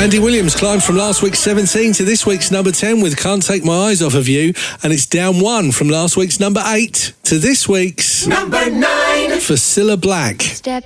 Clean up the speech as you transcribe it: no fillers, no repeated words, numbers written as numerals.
Andy Williams climbed from last week's 17 to this week's number 10 with Can't Take My Eyes Off of You, and it's down 1 from last week's number 8 to this week's number 9 for Cilla Black. Step